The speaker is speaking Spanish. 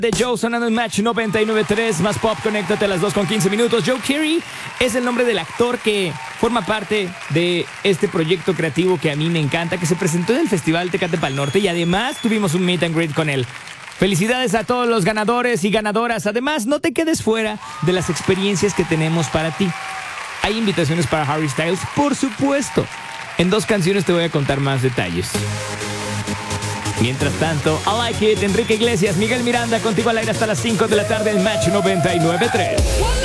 de Joe sonando en Match 99.3, más pop, conéctate a las 2:15. Joe Keery es el nombre del actor que forma parte de este proyecto creativo que a mí me encanta, que se presentó en el Festival Tecate Pal Norte y además tuvimos un meet and greet con él. Felicidades a todos los ganadores y ganadoras. Además, no te quedes fuera de las experiencias que tenemos para ti. Hay invitaciones para Harry Styles, por supuesto. En 2 canciones te voy a contar más detalles. Mientras tanto, I Like It, Enrique Iglesias, Miguel Miranda, contigo al aire hasta las 5 de la tarde en Match 99.3.